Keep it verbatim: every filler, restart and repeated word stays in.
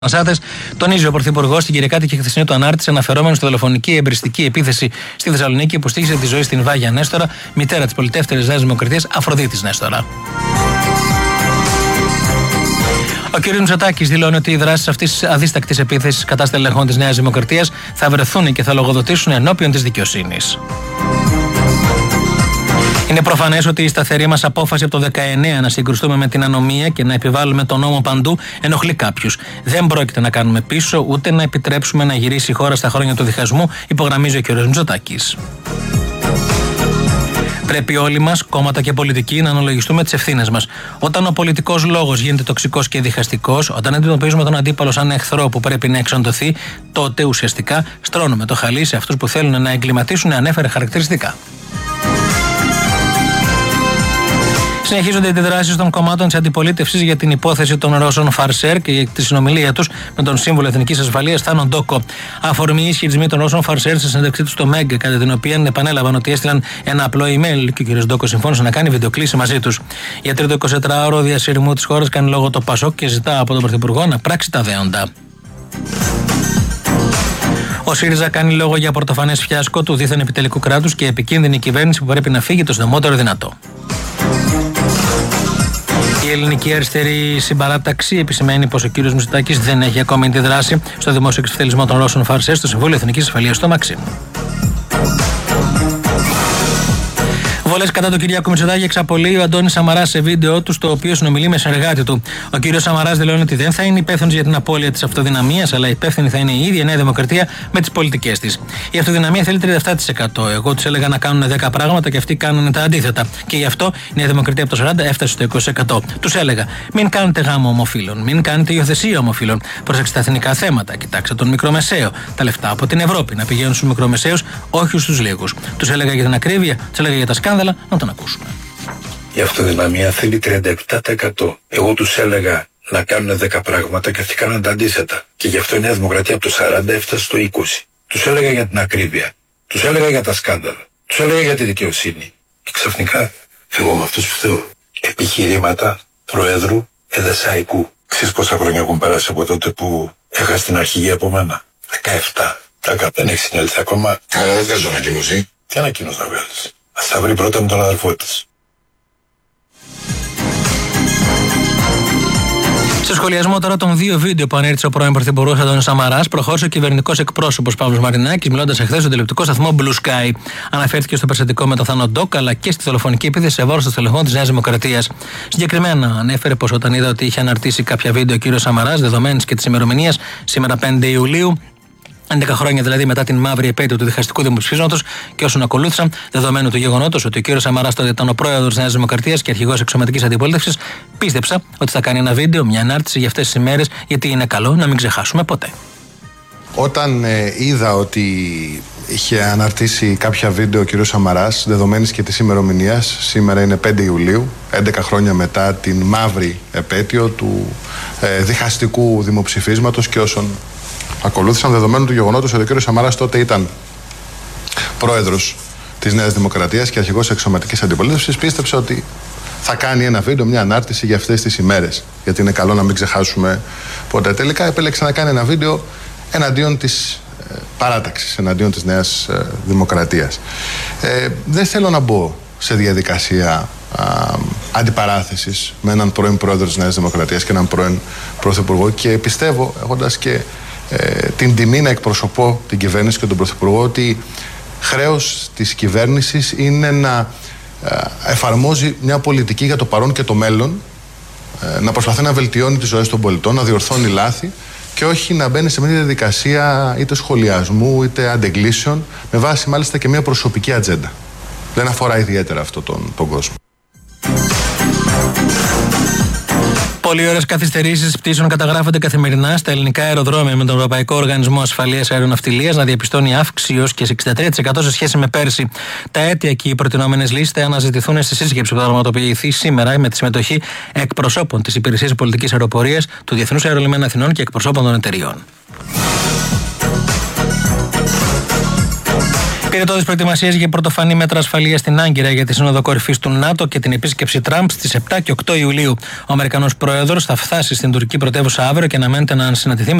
Μασάτες, τονίζει ο Πρωθυπουργός στην Κυριακάτη και χθεσινή του ανάρτηση αναφερόμενο στη δολοφονική εμπριστική επίθεση στη Θεσσαλονίκη που στοίχησε τη ζωή στην Βάγια Νέστορα, μητέρα της πολιτεύτερης Νέας Δημοκρατίας Αφροδίτης Νέστορα. Ο κ. Μητσοτάκης δηλώνει ότι οι δράσεις αυτής της αδίστακτης επίθεσης κατά στελεχών της Νέας Δημοκρατίας θα βρεθούν και θα λογοδοτήσουν ενώπιον της δικαιοσύνης. Είναι προφανές ότι η σταθερή μας απόφαση από το δεκαεννέα να συγκρουστούμε με την ανομία και να επιβάλλουμε τον νόμο παντού ενοχλεί κάποιους. Δεν πρόκειται να κάνουμε πίσω ούτε να επιτρέψουμε να γυρίσει η χώρα στα χρόνια του διχασμού, υπογραμμίζει ο κ. Μητσοτάκης. Πρέπει όλοι μας, κόμματα και πολιτικοί, να αναλογιστούμε τις ευθύνες μας. Όταν ο πολιτικός λόγος γίνεται τοξικός και διχαστικός, όταν αντιμετωπίζουμε τον αντίπαλο σαν εχθρό που πρέπει να εξοντωθεί, τότε ουσιαστικά στρώνουμε το χαλί σε αυτούς που θέλουν να εγκληματίσουν ανέφερε χαρακτηριστικά. Συνεχίζονται οι αντιδράσεις των κομμάτων της αντιπολίτευσης για την υπόθεση των Ρώσων Φαρσέρ και τη συνομιλία τους με τον σύμβουλο Εθνικής Ασφαλείας Θάνο Ντόκο. Αφορμή οι ισχυρισμοί των Ρώσων Φαρσέρ σε συνέντευξή τους στο Μέγκα, κατά την οποία επανέλαβαν ότι έστειλαν ένα απλό email και ο κ. Ντόκο συμφώνησε να κάνει βιντεοκλήση μαζί τους. Η τρίτο εικοσιτετράωρο διασυρμού της χώρας κάνει λόγο το Πασόκ και ζητά από τον Πρωθυπουργό να πράξει τα δέοντα. Ο ΣΥΡΙΖΑ κάνει λόγο για πρωτοφανές φιάσκο του δίθεν επιτελικού κράτους και επικίνδυνη κυβέρνηση που πρέπει να φύγει το συντομότερο δυνατό. Η ελληνική αριστερή συμπαράταξη επισημαίνει πως ο κύριος Μητσοτάκης δεν έχει ακόμη αντιδράσει στο δημόσιο εξευθελισμό των Ρώσων Φαρσέρ στο Συμβούλιο Εθνικής Ασφαλείας στο Μαξίμ. Βολές κατά τον Κυριάκο Μητσοτάκη εξαπολύει ο Αντώνης Σαμαράς σε βίντεο του, στο οποίο συνομιλεί με συνεργάτη του. Ο κύριος Σαμαράς δηλώνει ότι δεν θα είναι υπεύθυνος για την απώλεια της αυτοδυναμίας, αλλά υπεύθυνη θα είναι η ίδια η Νέα Δημοκρατία με τις πολιτικές της. Η αυτοδυναμία θέλει τριάντα επτά τοις εκατό. Εγώ τους έλεγα να κάνουν δέκα πράγματα και αυτοί κάνουν τα αντίθετα. Και γι' αυτό η Νέα Δημοκρατία από το σαράντα έφτασε στο είκοσι τοις εκατό. Τους έλεγα: μην κάνετε γάμο ομοφύλων, μην κάνετε υιοθεσία ομοφύλων. Προσέξτε τα εθνικά θέματα, κοιτάξτε τον μικρομεσαίο. Τα λεφτά από την Ευρώπη να πηγαίνουν στους μικρομεσαίους, όχι στους λίγους. Τους έλεγα για την ακρίβεια, τους έλεγα για τα σκάνδαλα. Να τον ακούσουμε. Η αυτοδυναμία θέλει τριάντα επτά τοις εκατό. Εγώ τους έλεγα να κάνουν δέκα πράγματα και αυτοί κάναν τα αντίθετα. Και γι' αυτό η Νέα Δημοκρατία από το σαράντα έφτασε στο είκοσι. Τους έλεγα για την ακρίβεια. Τους έλεγα για τα σκάνδαλα. Τους έλεγα για τη δικαιοσύνη. Και ξαφνικά φύγω με αυτούς που θέλω. Επιχειρήματα Προέδρου Εδεσαϊκού. Ξέρεις πόσα χρόνια έχουν περάσει από τότε που έχασε την αρχηγή από μένα? δεκαεπτά. Δεν έχει συνέλθει ακόμα. Καλά, δεν θες ανακοίνωση. Τι ανακοίνωση να βγάλεις? Ας τα βρει πρώτα με τον αδερφό της. Στο σχολιασμό τώρα των δύο βίντεο που ανέρτησε ο πρώην Πρωθυπουργός Αντώνης Σαμαράς, προχώρησε ο κυβερνητικός εκπρόσωπος Παύλος Μαρινάκης, μιλώντας εχθές στον τηλεοπτικό σταθμό Blue Sky. Αναφέρθηκε στο περιστατικό με τον Θάνο Ντόκ, αλλά και στη δολοφονική επίθεση σε βάρος των στελεχών της Νέας Δημοκρατίας. Συγκεκριμένα, ανέφερε πως όταν είδα ότι είχε αναρτήσει κάποια βίντεο ο κύριος Σαμαράς, δεδομένης και της ημερομηνίας, σήμερα πέντε Ιουλίου, έντεκα χρόνια δηλαδή μετά την μαύρη επέτειο του διχαστικού δημοψηφίσματος και όσων ακολούθησαν, δεδομένου του γεγονότος ότι ο κύριος Σαμαράς τότε ήταν ο πρόεδρος της Νέας Δημοκρατίας και αρχηγός εξωματικής αντιπολίτευσης, πίστεψα ότι θα κάνει ένα βίντεο, μια ανάρτηση για αυτές τις ημέρες, γιατί είναι καλό να μην ξεχάσουμε ποτέ. Όταν ε, είδα ότι είχε αναρτήσει κάποια βίντεο ο κύριος Σαμαράς, δεδομένης και της ημερομηνίας, σήμερα είναι πέντε Ιουλίου, έντεκα χρόνια μετά την μαύρη επέτειο του ε, διχαστικού δημοψηφίσματος και όσων ακολούθησαν, δεδομένου του γεγονότος ότι ο κ. Σαμαράς τότε ήταν πρόεδρος της Νέας Δημοκρατίας και αρχηγός εξωματικής αντιπολίτευσης, πίστεψε ότι θα κάνει ένα βίντεο, μια ανάρτηση για αυτές τις ημέρες. Γιατί είναι καλό να μην ξεχάσουμε ποτέ. Τελικά επέλεξε να κάνει ένα βίντεο εναντίον της ε, παράταξης, εναντίον της Νέας ε, Δημοκρατίας. Ε, δεν θέλω να μπω σε διαδικασία α, αντιπαράθεσης με έναν πρώην πρόεδρο της Νέας Δημοκρατίας και έναν πρώην πρωθυπουργό και πιστεύω, έχοντας και Ε, την τιμή να εκπροσωπώ την κυβέρνηση και τον Πρωθυπουργό, ότι χρέος της κυβέρνησης είναι να ε, εφαρμόζει μια πολιτική για το παρόν και το μέλλον, ε, να προσπαθεί να βελτιώνει τις ζωές των πολιτών, να διορθώνει λάθη και όχι να μπαίνει σε μια διαδικασία είτε σχολιασμού είτε αντεγκλήσεων, με βάση μάλιστα και μια προσωπική ατζέντα. Δεν αφορά ιδιαίτερα αυτόν τον, τον κόσμο. Πολλοί ώρες καθυστερήσεις πτήσεων καταγράφονται καθημερινά στα ελληνικά αεροδρόμια, με τον Ευρωπαϊκό Οργανισμό Ασφαλείας Αεροναυτιλίας να διαπιστώνει αύξηση έως και σε εξήντα τρία τοις εκατό σε σχέση με πέρσι. Τα αίτια και οι προτινόμενες λύσεις θα αναζητηθούν στη σύσκεψη που θα πραγματοποιηθεί σήμερα με τη συμμετοχή εκπροσώπων της Υπηρεσίας Πολιτικής Αεροπορίας, του Διεθνούς Αερολιμένου Αθηνών και εκπροσώπων των εταιριών. Πυρετώδεις προετοιμασίες για πρωτοφανή μέτρα ασφαλείας στην Άγκυρα για τη Σύνοδο Κορυφής του ΝΑΤΟ και την επίσκεψη Τραμπ στις επτά και οκτώ Ιουλίου. Ο Αμερικανός πρόεδρος θα φτάσει στην τουρκική πρωτεύουσα αύριο και αναμένεται να συναντηθεί